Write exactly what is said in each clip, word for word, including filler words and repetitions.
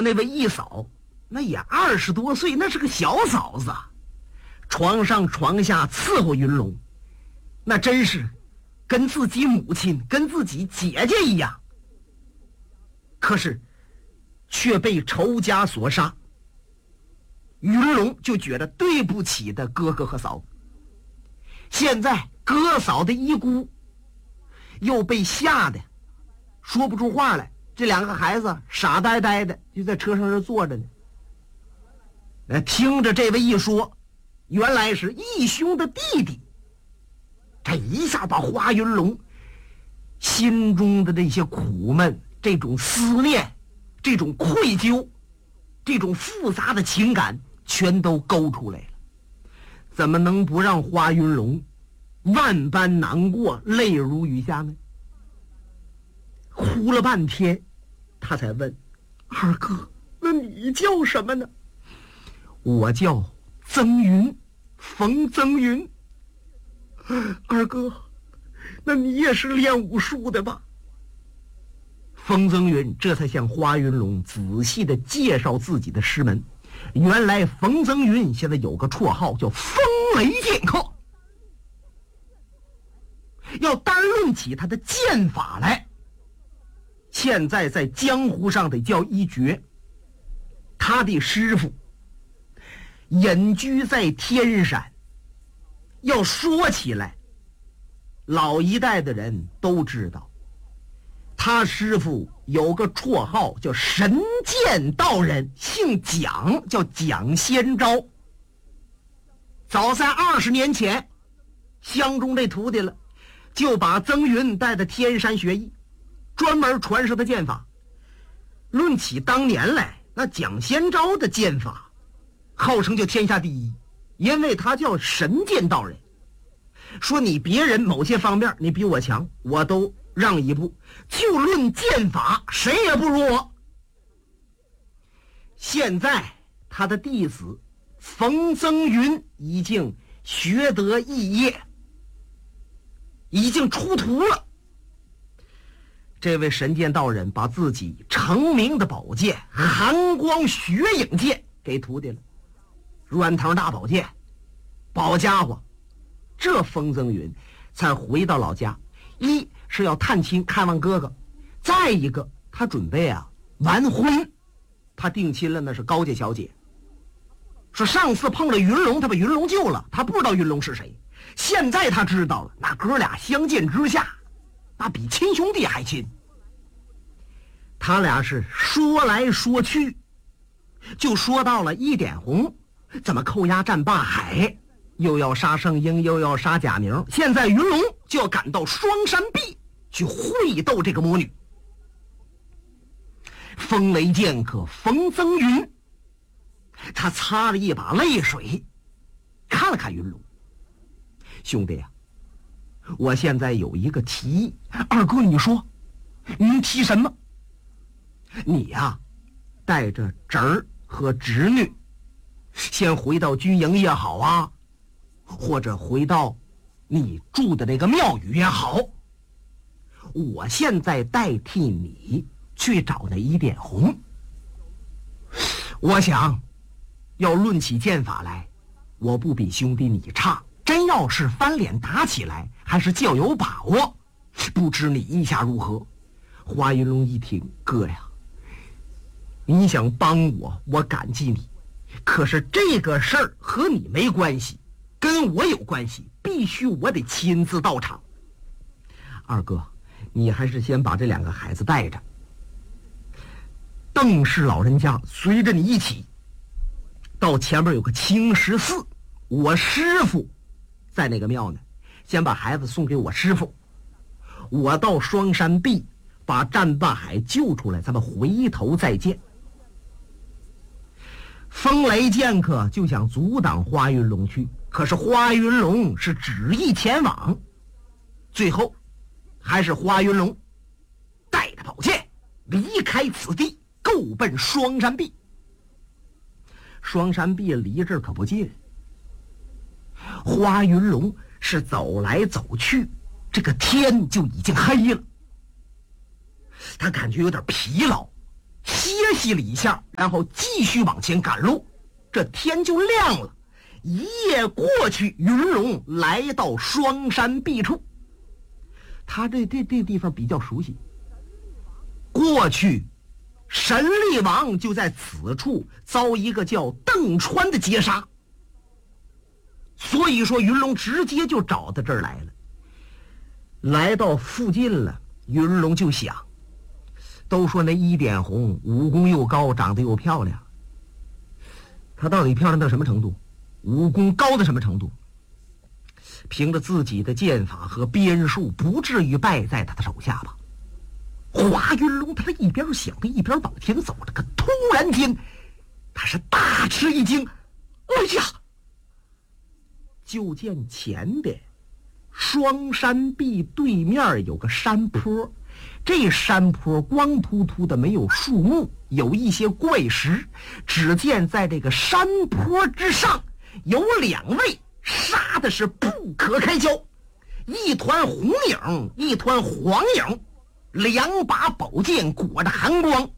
那位义嫂，那也二十多岁，那是个小嫂子，床上床下伺候云龙，那真是跟自己母亲跟自己姐姐一样。可是却被仇家所杀，云龙就觉得对不起的哥哥和嫂子。现在哥嫂的遗孤又被吓得说不出话来，这两个孩子傻呆呆的就在车上这坐着呢。呃，听着这位一说，原来是义兄的弟弟，这一下把花云龙心中的这些苦闷、这种思念、这种愧疚、这种复杂的情感全都勾出来了。怎么能不让花云龙万般难过，泪如雨下呢？哭了半天，他才问：“二哥，那你叫什么呢？”“我叫曾云，冯曾云。”“二哥，那你也是练武术的吧？”冯曾云这才向花云龙仔细的介绍自己的师门。原来冯曾云现在有个绰号叫风雷剑客。要单论起他的剑法来，现在在江湖上得叫一绝。他的师傅隐居在天山，要说起来，老一代的人都知道，他师傅有个绰号叫神剑道人，姓蒋，叫蒋先昭。早在二十年前，相中这徒弟了，就把曾云带到天山学艺，专门传授他剑法。论起当年来，那蒋先昭的剑法号称就天下第一，因为他叫神剑道人。说你别人某些方面你比我强，我都让一步，就论剑法谁也不如我。现在他的弟子冯曾云已经学得一业，已经出徒了。这位神剑道人把自己成名的宝剑寒光雪影剑给徒弟了，软堂大宝剑，宝家伙。这冯曾云才回到老家，一是要探亲看望哥哥，再一个他准备啊完婚。他定亲了，那是高家小姐。说上次碰了云龙，他把云龙救了，他不知道云龙是谁，现在他知道了，那哥俩相见之下，那比亲兄弟还亲。他俩是说来说去，就说到了一点红怎么扣押战霸海，又要杀圣婴，又要杀贾明，现在云龙就要赶到双山壁去会斗这个魔女。风雷剑客冯曾云，他擦了一把泪水，看了看云龙：“兄弟啊，我现在有一个提议。”“二哥你说，您提什么？”“你呀、啊，带着侄儿和侄女，先回到军营也好啊，或者回到你住的那个庙宇也好，我现在代替你去找那一点红。我想要论起剑法来，我不比兄弟你差，真要是翻脸打起来，还是较有把握。不知你意下如何？”花云龙一听：“哥呀，你想帮我，我感激你，可是这个事儿和你没关系，跟我有关系，必须我得亲自到场。二哥，你还是先把这两个孩子带着，邓氏老人家随着你一起到前面有个青石寺，我师傅在那个庙呢，先把孩子送给我师傅，我到双山壁把战霸海救出来，咱们回头再见。”风雷剑客就想阻挡花云龙去，可是花云龙是执意前往，最后还是花云龙带着宝剑离开此地，够奔双山壁。双山壁离这儿可不近，花云龙是走来走去，这个天就已经黑了，他感觉有点疲劳， 歇息了一下，然后继续往前赶路。这天就亮了，一夜过去，云龙来到双山壁处。他这这这地方比较熟悉，过去神力王就在此处遭一个叫邓川的劫杀，所以说云龙直接就找到这儿来了。来到附近了，云龙就想，都说那一点红武功又高，长得又漂亮，她到底漂亮到什么程度？武功高到什么程度？凭着自己的剑法和鞭术，不至于败在他的手下吧？华云龙他一边想着一边往前走着，可突然间他是大吃一惊，哎呀！就见前边双山壁对面有个山坡，这山坡光秃秃的，没有树木，有一些怪石。只见在这个山坡之上有两位杀的是不可开交，一团红影，一团黄影，两把宝剑裹着寒光。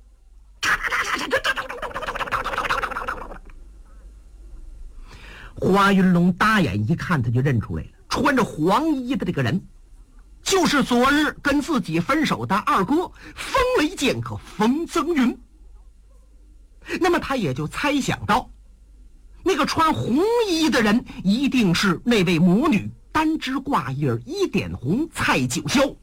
华云龙大眼一看，他就认出来了，穿着黄衣的这个人就是昨日跟自己分手的二哥风雷剑客风增云。那么他也就猜想到，那个穿红衣的人一定是那位魔女单枝挂叶一点红蔡九霄。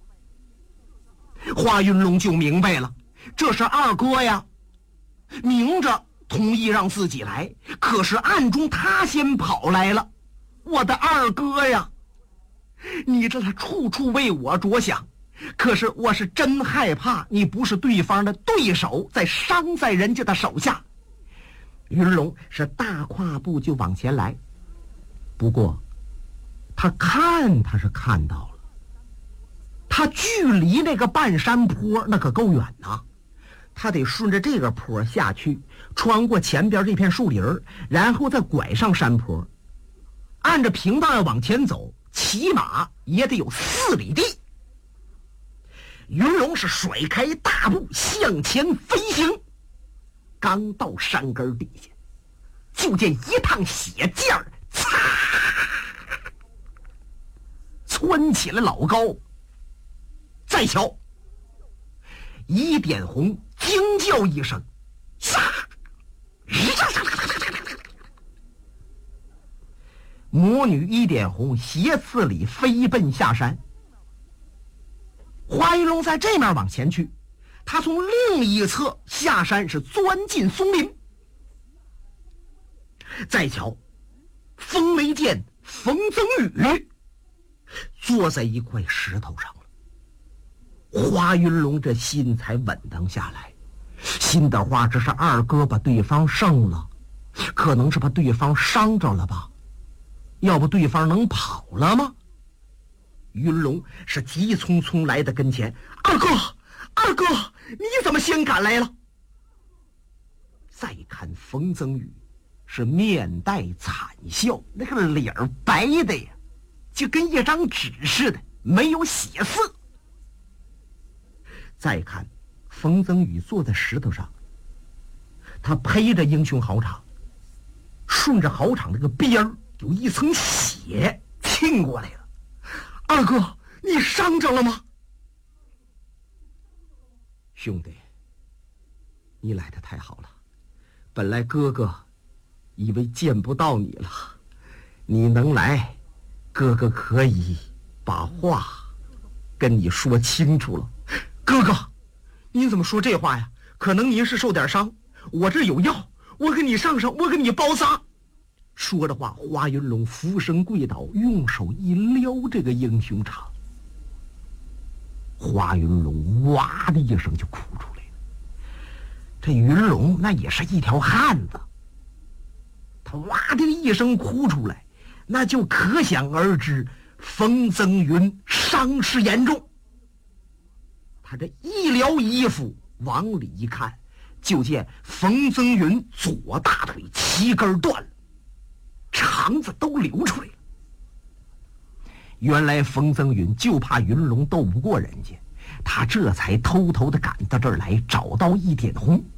华云龙就明白了，这是二哥呀，明着同意让自己来，可是暗中他先跑来了。我的二哥呀，你这他处处为我着想，可是我是真害怕你不是对方的对手，再伤在人家的手下。云龙是大跨步就往前来，不过他看他是看到了，他距离那个半山坡那可够远呐，他得顺着这个坡下去，穿过前边这片树林，然后再拐上山坡，按着平道要往前走，起码也得有四里地。云龙是甩开大步向前飞行，刚到山根底下，就见一趟血剑儿擦窜起了老高。再瞧，一点红惊叫一声，杀！魔女一点红斜刺里飞奔下山。华云龙在这面往前去，他从另一侧下山，是钻进松林。再瞧，风雷剑冯增宇坐在一块石头上了。华云龙这心才稳当下来，心的话，这是二哥把对方胜了，可能是把对方伤着了吧？要不对方能跑了吗？云龙是急匆匆来到跟前，二哥，二哥，你怎么先赶来了？再看冯增宇是面带惨笑，那个脸儿白的呀，就跟一张纸似的，没有血色。再看冯增宇坐在石头上，他披着英雄豪场，顺着豪场这个边儿有一层血沁过来了。二哥，你伤着了吗？兄弟，你来的太好了，本来哥哥以为见不到你了，你能来，哥哥可以把话跟你说清楚了。哥哥，您怎么说这话呀？可能您是受点伤，我这有药，我给你上上，我给你包扎。说着话，华云龙俯身跪倒，用手一撩这个英雄场。华云龙哇的一声就哭出来了。这云龙那也是一条汉子，他哇的一声哭出来，那就可想而知冯增云伤势严重。他这一撩衣服往里一看，就见冯增云左大腿七根断了，肠子都流出来了。原来冯增云就怕云龙斗不过人家， 他这才偷偷的赶到这儿来，找到易点红。